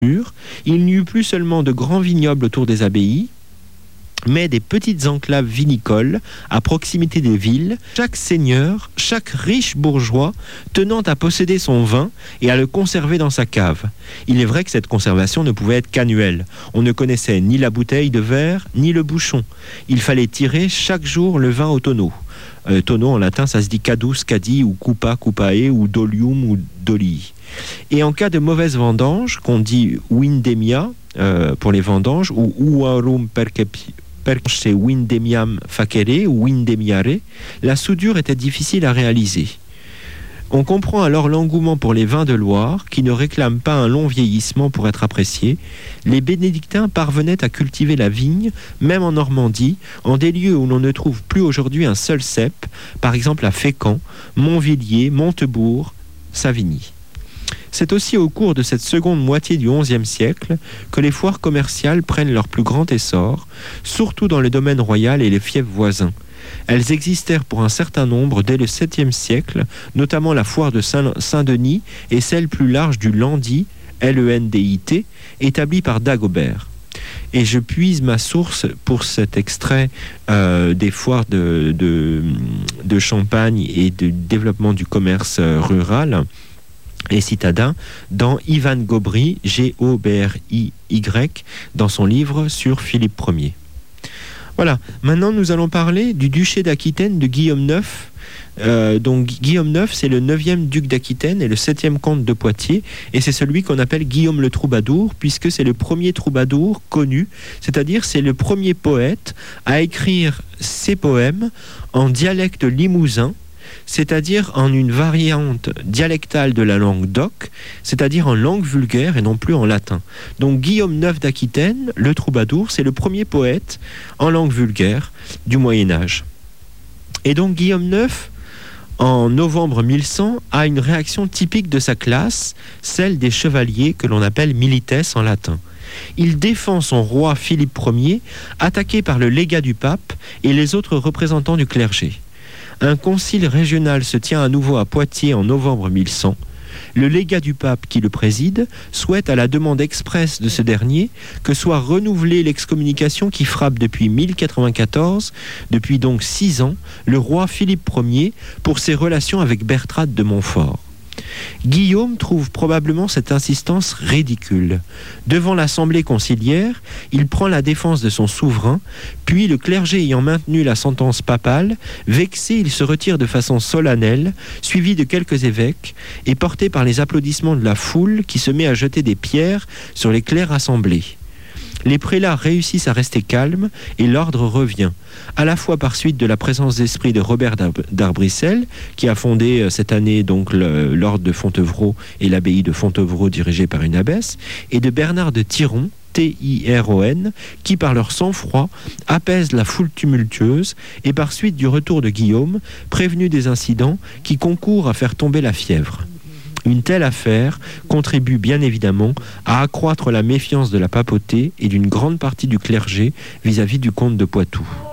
Il n'y eut plus seulement de grands vignobles autour des abbayes, mais des petites enclaves vinicoles à proximité des villes, chaque seigneur, chaque riche bourgeois tenant à posséder son vin et à le conserver dans sa cave. Il est vrai que cette conservation ne pouvait être qu'annuelle. On ne connaissait ni la bouteille de verre, ni le bouchon. Il fallait tirer chaque jour le vin au tonneau. Tonneau en latin, ça se dit cadus, cadi, ou coupa, coupae, ou dolium, ou dolii. Et en cas de mauvaise vendange, qu'on dit windemia pour les vendanges, ou uarum perce windemiam facere ou windemiare, la soudure était difficile à réaliser. On comprend alors l'engouement pour les vins de Loire, qui ne réclament pas un long vieillissement pour être appréciés. Les bénédictins parvenaient à cultiver la vigne, même en Normandie, en des lieux où l'on ne trouve plus aujourd'hui un seul cep, par exemple à Fécamp, Montvilliers, Montebourg, Savigny. C'est aussi au cours de cette seconde moitié du XIe siècle que les foires commerciales prennent leur plus grand essor, surtout dans le domaine royal et les fiefs voisins. Elles existèrent pour un certain nombre dès le 7e siècle, notamment la foire de Saint-Denis et celle plus large du Landy, Lendit, établie par Dagobert. Et je puise ma source pour cet extrait des foires de Champagne et du développement du commerce rural et citadin dans Ivan Gobry, Gobry, dans son livre sur Philippe Ier. Voilà, maintenant nous allons parler du duché d'Aquitaine de Guillaume IX. Donc Guillaume IX, c'est le 9e duc d'Aquitaine et le 7e comte de Poitiers, et c'est celui qu'on appelle Guillaume le Troubadour, puisque c'est le premier troubadour connu, c'est-à-dire c'est le premier poète à écrire ses poèmes en dialecte limousin, c'est-à-dire en une variante dialectale de la langue d'oc, c'est-à-dire en langue vulgaire et non plus en latin. Donc Guillaume IX d'Aquitaine, le troubadour, c'est le premier poète en langue vulgaire du Moyen-Âge. Et donc Guillaume IX, en novembre 1100, a une réaction typique de sa classe, celle des chevaliers que l'on appelle milites en latin. Il défend son roi Philippe Ier, attaqué par le légat du pape et les autres représentants du clergé. Un concile régional se tient à nouveau à Poitiers en novembre 1100. Le légat du pape qui le préside souhaite, à la demande expresse de ce dernier, que soit renouvelée l'excommunication qui frappe depuis 1094, depuis donc 6 ans, le roi Philippe Ier pour ses relations avec Bertrade de Montfort. Guillaume trouve probablement cette insistance ridicule. Devant l'assemblée conciliaire, il prend la défense de son souverain, puis le clergé ayant maintenu la sentence papale, vexé, il se retire de façon solennelle, suivi de quelques évêques, et porté par les applaudissements de la foule qui se met à jeter des pierres sur les clercs assemblés. Les prélats réussissent à rester calmes et l'ordre revient, à la fois par suite de la présence d'esprit de Robert d'Arbrissel, qui a fondé cette année donc l'ordre de Fontevraud et l'abbaye de Fontevraud dirigée par une abbesse, et de Bernard de Tiron, Tiron, qui par leur sang-froid apaisent la foule tumultueuse, et par suite du retour de Guillaume, prévenu des incidents qui concourent à faire tomber la fièvre. Une telle affaire contribue bien évidemment à accroître la méfiance de la papauté et d'une grande partie du clergé vis-à-vis du comte de Poitou.